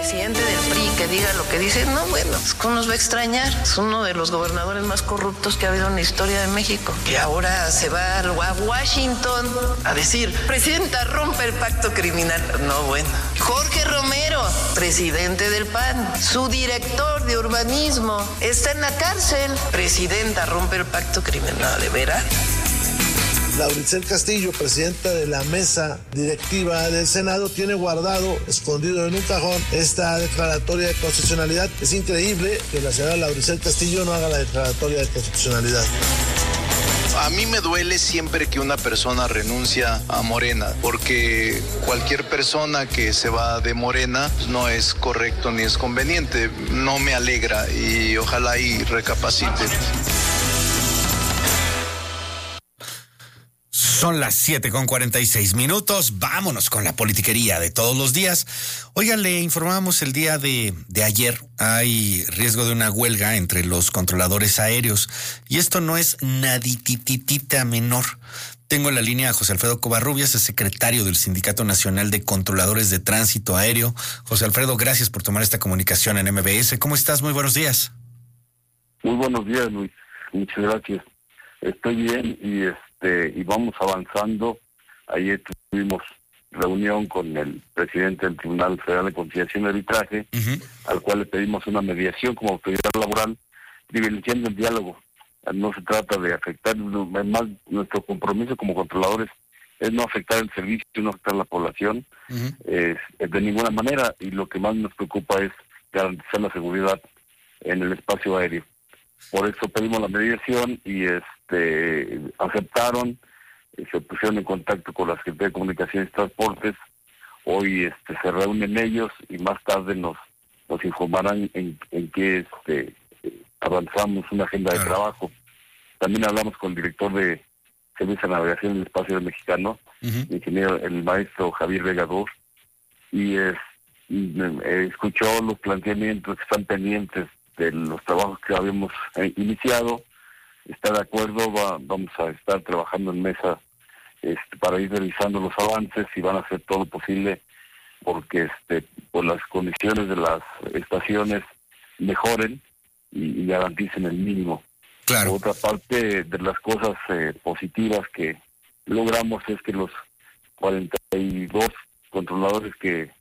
presidente del PRI que diga lo que dice, no, bueno, es que nos va a extrañar. Es uno de los gobernadores más corruptos que ha habido en la historia de México. Y ahora se va a Washington a decir, presidenta, rompe el pacto criminal. No, bueno. Jorge Romero, presidente del PAN, su director de urbanismo, está en la cárcel. Presidenta, rompe el pacto criminal, ¿de veras? Lauricel Castillo, presidenta de la mesa directiva del Senado, tiene guardado, escondido en un cajón, esta declaratoria de constitucionalidad. Es increíble que la señora Lauricel Castillo no haga la declaratoria de constitucionalidad. A mí me duele siempre que una persona renuncia a Morena, porque cualquier persona que se va de Morena no es correcto ni es conveniente. No me alegra y ojalá y recapacite. Son las 7:46. Vámonos con la politiquería de todos los días. Oiga, le informábamos el día de ayer, hay riesgo de una huelga entre los controladores aéreos. Y esto no es nadititita menor. Tengo en la línea a José Alfredo Covarrubias, el secretario del Sindicato Nacional de Controladores de Tránsito Aéreo. José Alfredo, gracias por tomar esta comunicación en MBS. ¿Cómo estás? Muy buenos días. Muy buenos días, Luis. Muchas gracias. Estoy bien y vamos avanzando. Ayer tuvimos reunión con el presidente del Tribunal Federal de Conciliación y Arbitraje, al cual le pedimos una mediación como autoridad laboral, privilegiando el diálogo. No se trata de afectar, más nuestro compromiso como controladores es no afectar el servicio, no afectar la población, de ninguna manera, y lo que más nos preocupa es garantizar la seguridad en el espacio aéreo. Por eso pedimos la mediación y aceptaron, se pusieron en contacto con la Secretaría de Comunicaciones y Transportes. Hoy se reúnen ellos y más tarde nos informarán en qué avanzamos una agenda de trabajo. También hablamos con el director de Servicio de Navegación del Espacio Aéreo Mexicano, ingeniero, el maestro Javier Vega II, y escuchó los planteamientos que están pendientes de los trabajos que habíamos iniciado. Está de acuerdo, vamos a estar trabajando en mesa para ir revisando los avances y van a hacer todo lo posible porque pues las condiciones de las estaciones mejoren y garanticen el mínimo. Claro. Por otra parte, de las cosas positivas que logramos es que los 42 controladores que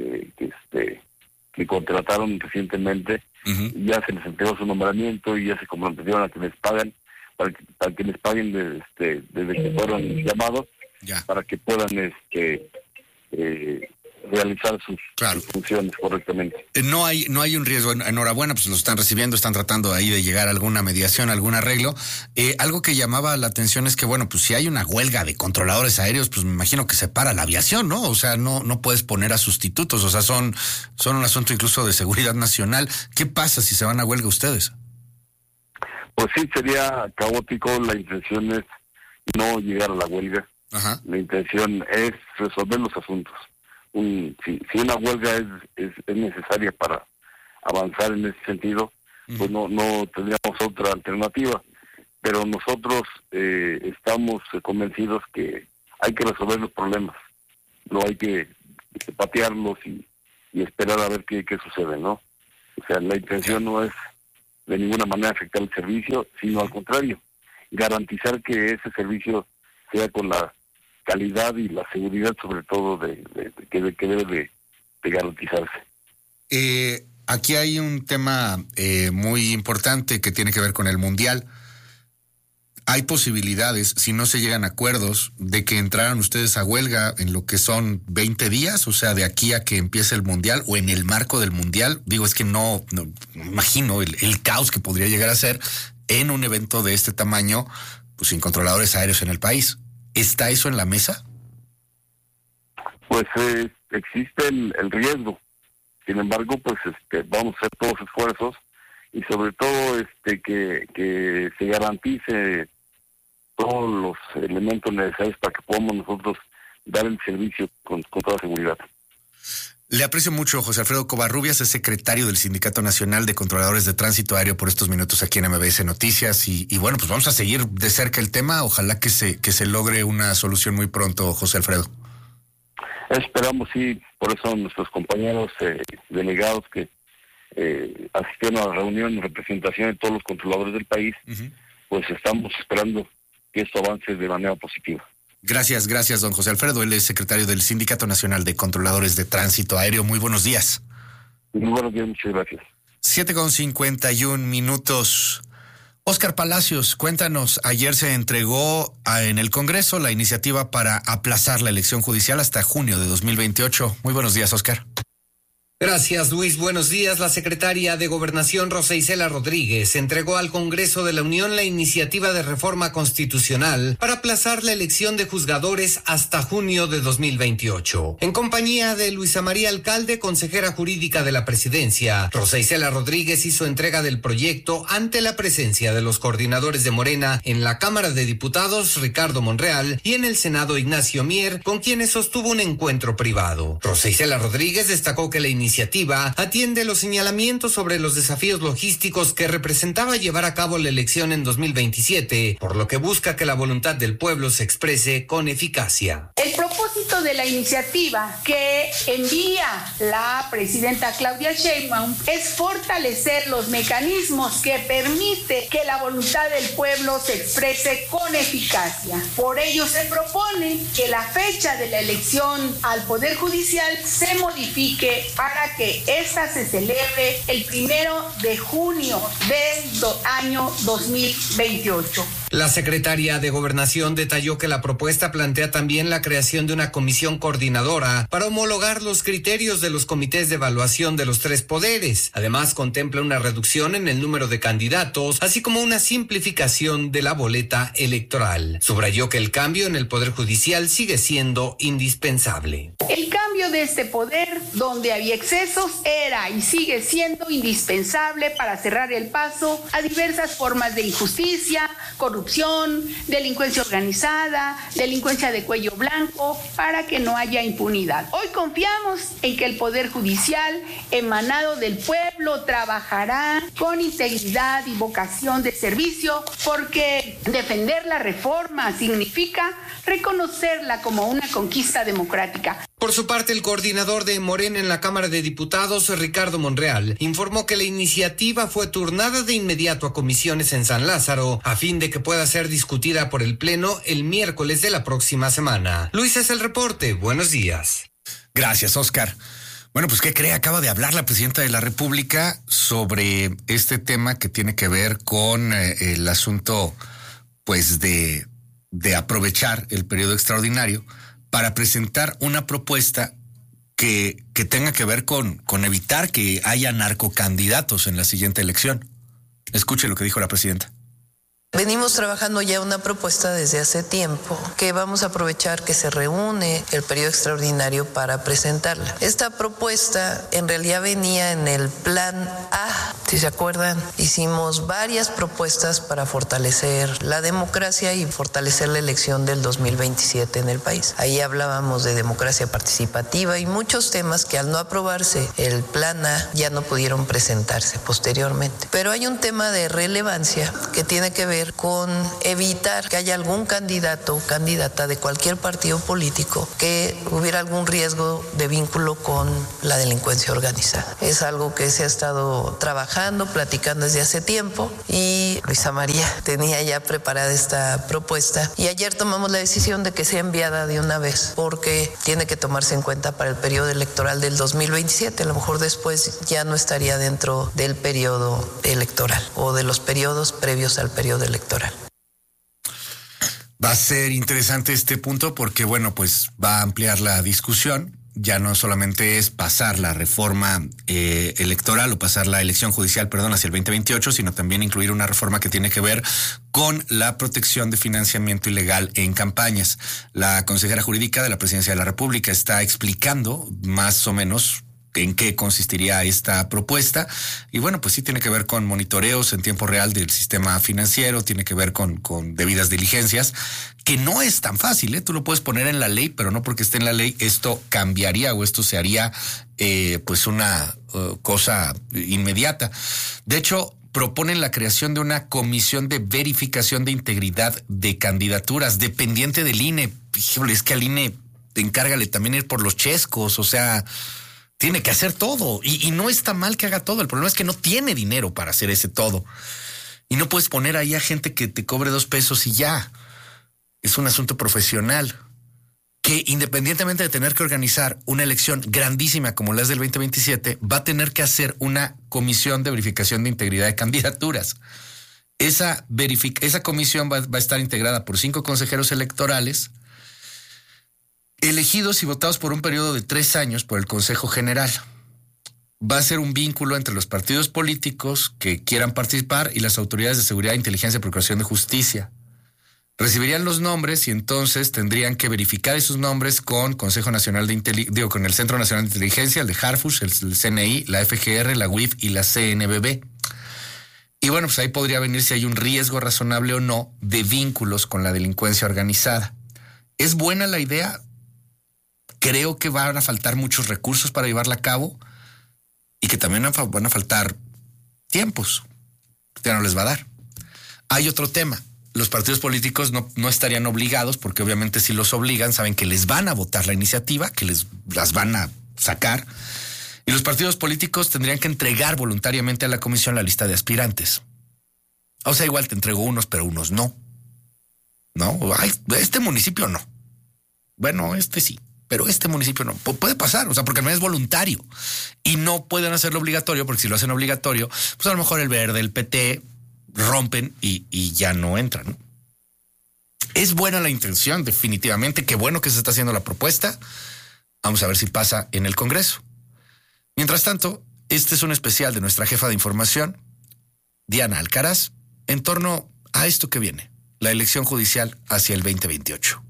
contrataron recientemente, ya se les entregó su nombramiento y ya se comprometieron a que les pagan, para que les paguen desde que fueron llamados, para que puedan realizar sus funciones correctamente. No hay un riesgo. Enhorabuena, pues lo están recibiendo, están tratando ahí de llegar a alguna mediación, algún arreglo. Algo que llamaba la atención es que, bueno, pues si hay una huelga de controladores aéreos, pues me imagino que se para la aviación, ¿no? O sea, no puedes poner a sustitutos, o sea, son un asunto incluso de seguridad nacional. ¿Qué pasa si se van a huelga ustedes? Pues sí, sería caótico. La intención es no llegar a la huelga. Ajá. La intención es resolver los asuntos. Si una huelga es necesaria para avanzar en ese sentido, pues no tendríamos otra alternativa. Pero nosotros estamos convencidos que hay que resolver los problemas. No hay que patearlos y esperar a ver qué sucede, ¿no? O sea, la intención no es de ninguna manera afectar el servicio, sino al contrario, garantizar que ese servicio sea con la calidad y la seguridad, sobre todo, que debe de garantizarse. Aquí hay un tema muy importante que tiene que ver con el Mundial. Hay posibilidades, si no se llegan a acuerdos, de que entraran ustedes a huelga en lo que son 20 días, o sea, de aquí a que empiece el Mundial o en el marco del Mundial. Digo, es que no imagino el caos que podría llegar a ser en un evento de este tamaño, pues sin controladores aéreos en el país. ¿Está eso en la mesa? Pues existe el riesgo. Sin embargo, pues vamos a hacer todos los esfuerzos y sobre todo que se garantice todos los elementos necesarios para que podamos nosotros dar el servicio con toda seguridad. Le aprecio mucho, José Alfredo Covarrubias, es secretario del Sindicato Nacional de Controladores de Tránsito Aéreo, por estos minutos aquí en MBS Noticias. Y bueno, pues vamos a seguir de cerca el tema. Ojalá que se logre una solución muy pronto, José Alfredo. Esperamos, sí, por eso nuestros compañeros delegados que asistieron a la reunión en representación de todos los controladores del país, pues estamos esperando que esto avance de manera positiva. Gracias, don José Alfredo. Él es secretario del Sindicato Nacional de Controladores de Tránsito Aéreo. Muy buenos días. Muy buenos días, muchas gracias. 7:51. Óscar Palacios, cuéntanos, ayer se entregó en el Congreso la iniciativa para aplazar la elección judicial hasta junio de 2028. Muy buenos días, Óscar. Gracias, Luis. Buenos días. La secretaria de Gobernación, Rosa Isela Rodríguez, entregó al Congreso de la Unión la iniciativa de reforma constitucional para aplazar la elección de juzgadores hasta junio de 2028. En compañía de Luisa María Alcalde, consejera jurídica de la Presidencia, Rosa Isela Rodríguez hizo entrega del proyecto ante la presencia de los coordinadores de Morena en la Cámara de Diputados, Ricardo Monreal, y en el Senado, Ignacio Mier, con quienes sostuvo un encuentro privado. Rosa Isela Rodríguez destacó que la iniciativa atiende los señalamientos sobre los desafíos logísticos que representaba llevar a cabo la elección en 2027, por lo que busca que la voluntad del pueblo se exprese con eficacia. El propósito de la iniciativa que envía la presidenta Claudia Sheinbaum es fortalecer los mecanismos que permite que la voluntad del pueblo se exprese con eficacia. Por ello se propone que la fecha de la elección al Poder Judicial se modifique para que esta se celebre el 1 de junio del año 2028. La secretaria de Gobernación detalló que la propuesta plantea también la creación de una comisión coordinadora para homologar los criterios de los comités de evaluación de los tres poderes. Además, contempla una reducción en el número de candidatos, así como una simplificación de la boleta electoral. Subrayó que el cambio en el Poder Judicial sigue siendo indispensable. El cambio de este poder, donde había excesos, era y sigue siendo indispensable para cerrar el paso a diversas formas de injusticia, corrupción, delincuencia organizada, delincuencia de cuello blanco, para que no haya impunidad. Hoy confiamos en que el Poder Judicial, emanado del pueblo, trabajará con integridad y vocación de servicio, porque defender la reforma significa reconocerla como una conquista democrática. Por su parte, el coordinador de Morena en la Cámara de Diputados, Ricardo Monreal, informó que la iniciativa fue turnada de inmediato a comisiones en San Lázaro, a fin de que pueda ser discutida por el Pleno el miércoles de la próxima semana. Luis, es el reporte. Buenos días. Gracias, Óscar. Bueno, pues, ¿qué cree? Acaba de hablar la presidenta de la República sobre este tema que tiene que ver con el asunto, pues, de aprovechar el periodo extraordinario para presentar una propuesta que tenga que ver con evitar que haya narcocandidatos en la siguiente elección. Escuche lo que dijo la presidenta. Venimos trabajando ya una propuesta desde hace tiempo que vamos a aprovechar que se reúne el periodo extraordinario para presentarla. Esta propuesta en realidad venía en el plan A, si se acuerdan. Hicimos varias propuestas para fortalecer la democracia y fortalecer la elección del 2027 en el país. Ahí hablábamos de democracia participativa y muchos temas que al no aprobarse el plan A ya no pudieron presentarse posteriormente. Pero hay un tema de relevancia que tiene que ver con evitar que haya algún candidato o candidata de cualquier partido político que hubiera algún riesgo de vínculo con la delincuencia organizada. Es algo que se ha estado trabajando, platicando desde hace tiempo, y Luisa María tenía ya preparada esta propuesta y ayer tomamos la decisión de que sea enviada de una vez porque tiene que tomarse en cuenta para el periodo electoral del 2027. A lo mejor después ya no estaría dentro del periodo electoral o de los periodos previos al periodo electoral. Va a ser interesante este punto porque, bueno, pues va a ampliar la discusión. Ya no solamente es pasar la reforma electoral o pasar la elección judicial, hacia el 2028, sino también incluir una reforma que tiene que ver con la protección de financiamiento ilegal en campañas. La consejera jurídica de la Presidencia de la República está explicando más o menos en qué consistiría esta propuesta. Y bueno, pues sí tiene que ver con monitoreos en tiempo real del sistema financiero, tiene que ver con debidas diligencias, que no es tan fácil, ¿eh? Tú lo puedes poner en la ley, pero no porque esté en la ley esto cambiaría o esto se haría pues una cosa inmediata. De hecho, proponen la creación de una comisión de verificación de integridad de candidaturas dependiente del INE. Híjole, es que al INE encárgale también ir por los chescos, o sea, tiene que hacer todo. Y no está mal que haga todo. El problema es que no tiene dinero para hacer ese todo. Y no puedes poner ahí a gente que te cobre 2 pesos y ya. Es un asunto profesional que, independientemente de tener que organizar una elección grandísima como la es del 2027, va a tener que hacer una comisión de verificación de integridad de candidaturas. Esa comisión va a estar integrada por 5 consejeros electorales elegidos y votados por un periodo de 3 años por el Consejo General. Va a ser un vínculo entre los partidos políticos que quieran participar y las autoridades de seguridad, inteligencia y procuración de justicia. Recibirían los nombres y entonces tendrían que verificar esos nombres con Consejo Nacional de con el Centro Nacional de Inteligencia, el de Harfush, el CNI, la FGR, la UIF y la CNBB. Y bueno, pues ahí podría venir si hay un riesgo razonable o no de vínculos con la delincuencia organizada. ¿Es buena la idea? Creo que van a faltar muchos recursos para llevarla a cabo y que también van a faltar tiempos. Ya no les va a dar. Hay otro tema. Los partidos políticos no estarían obligados, porque obviamente si los obligan, saben que les van a votar la iniciativa, que las van a sacar. Y los partidos políticos tendrían que entregar voluntariamente a la comisión la lista de aspirantes. O sea, igual te entrego unos, pero unos no. No, ay, este municipio no. Bueno, este sí, pero este municipio no. Puede pasar, o sea, porque no es voluntario. Y no pueden hacerlo obligatorio, porque si lo hacen obligatorio, pues a lo mejor el Verde, el PT rompen y ya no entran, ¿no? Es buena la intención, definitivamente. Qué bueno que se está haciendo la propuesta. Vamos a ver si pasa en el Congreso. Mientras tanto, este es un especial de nuestra jefa de información, Diana Alcaraz, en torno a esto que viene, la elección judicial hacia el 2028.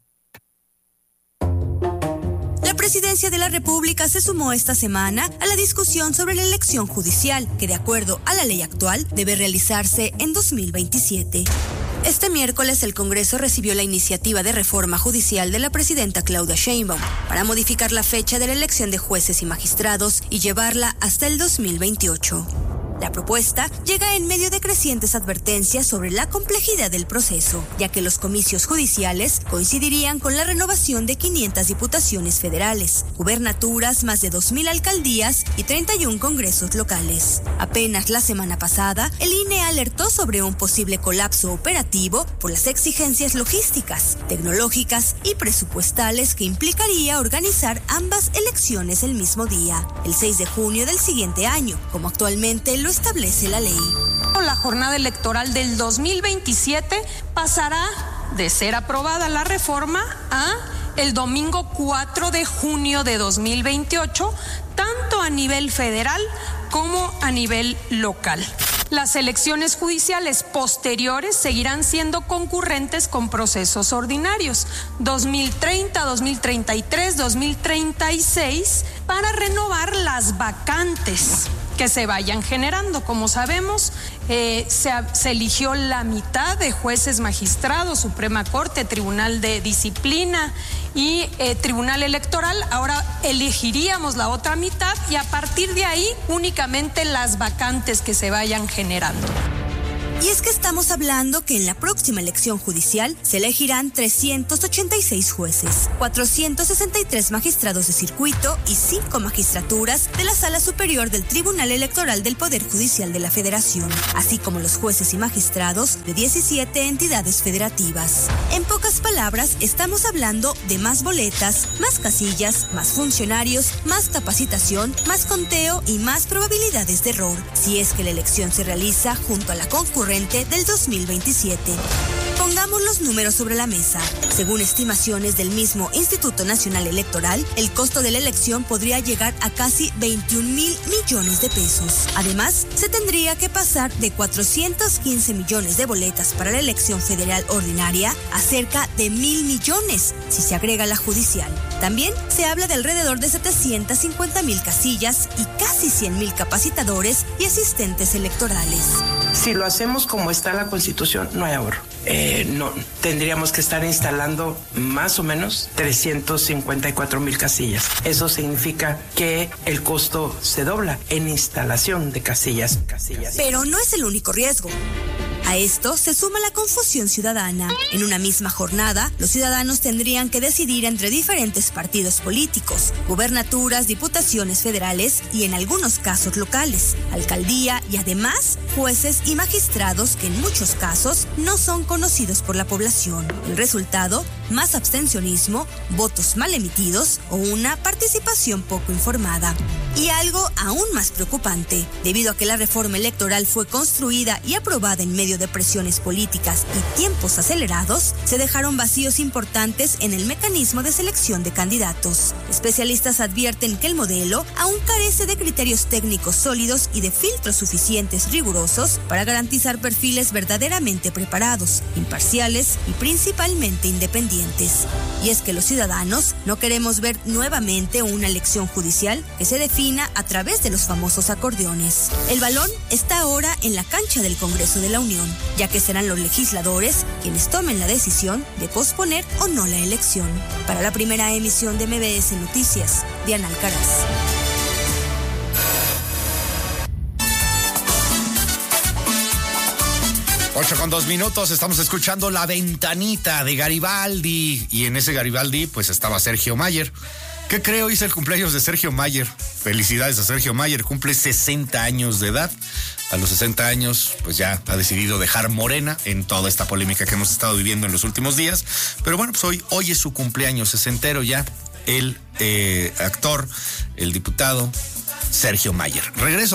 La Presidencia de la República se sumó esta semana a la discusión sobre la elección judicial, que de acuerdo a la ley actual debe realizarse en 2027. Este miércoles el Congreso recibió la iniciativa de reforma judicial de la presidenta Claudia Sheinbaum para modificar la fecha de la elección de jueces y magistrados y llevarla hasta el 2028. La propuesta llega en medio de crecientes advertencias sobre la complejidad del proceso, ya que los comicios judiciales coincidirían con la renovación de 500 diputaciones federales, gubernaturas, más de 2,000 alcaldías y 31 congresos locales. Apenas la semana pasada, el INE alertó sobre un posible colapso operativo por las exigencias logísticas, tecnológicas y presupuestales que implicaría organizar ambas elecciones el mismo día, el 6 de junio del siguiente año, como actualmente lo establece la ley. La jornada electoral del 2027 pasará de ser aprobada la reforma a el domingo 4 de junio de 2028, tanto a nivel federal como a nivel local. Las elecciones judiciales posteriores seguirán siendo concurrentes con procesos ordinarios, 2030, 2033, 2036, para renovar las vacantes que se vayan generando. Como sabemos, se eligió la mitad de jueces magistrados, Suprema Corte, Tribunal de Disciplina y Tribunal Electoral. Ahora elegiríamos la otra mitad y a partir de ahí únicamente las vacantes que se vayan generando. Y es que estamos hablando que en la próxima elección judicial se elegirán 386 jueces, 463 magistrados de circuito y 5 magistraturas de la Sala Superior del Tribunal Electoral del Poder Judicial de la Federación, así como los jueces y magistrados de 17 entidades federativas. En pocas palabras, estamos hablando de más boletas, más casillas, más funcionarios, más capacitación, más conteo y más probabilidades de error, si es que la elección se realiza junto a la concurrencia del 2027. Pongamos los números sobre la mesa. Según estimaciones del mismo Instituto Nacional Electoral, el costo de la elección podría llegar a casi 21,000 millones de pesos. Además, se tendría que pasar de 415 millones de boletas para la elección federal ordinaria a cerca de 1,000 millones si se agrega la judicial. También se habla de alrededor de 750,000 casillas y casi 100,000 capacitadores y asistentes electorales. Si lo hacemos como está la Constitución, no hay ahorro. No, tendríamos que estar instalando más o menos 354,000 casillas. Eso significa que el costo se dobla en instalación de casillas. Pero no es el único riesgo. A esto se suma la confusión ciudadana. En una misma jornada, los ciudadanos tendrían que decidir entre diferentes partidos políticos, gubernaturas, diputaciones federales y en algunos casos locales, alcaldía y además jueces y magistrados que en muchos casos no son conocidos por la población. El resultado, más abstencionismo, votos mal emitidos o una participación poco informada. Y algo aún más preocupante, debido a que la reforma electoral fue construida y aprobada en medio de presiones políticas y tiempos acelerados, se dejaron vacíos importantes en el mecanismo de selección de candidatos. Especialistas advierten que el modelo aún carece de criterios técnicos sólidos y de filtros suficientes rigurosos para garantizar perfiles verdaderamente preparados, imparciales y principalmente independientes. Y es que los ciudadanos no queremos ver nuevamente una elección judicial que se defina a través de los famosos acordeones. El balón está ahora en la cancha del Congreso de la Unión, ya que serán los legisladores quienes tomen la decisión de posponer o no la elección. Para la primera emisión de MBS Noticias, Diana Alcaraz. 8:02, estamos escuchando La Ventanita de Garibaldi, y en ese Garibaldi pues estaba Sergio Mayer. ¿Qué creo? Hice el cumpleaños de Sergio Mayer. Felicidades a Sergio Mayer, cumple 60 años de edad. A los 60 años, pues ya ha decidido dejar Morena en toda esta polémica que hemos estado viviendo en los últimos días. Pero bueno, pues hoy es su cumpleaños 60 ya. El actor, el diputado Sergio Mayer. Regreso.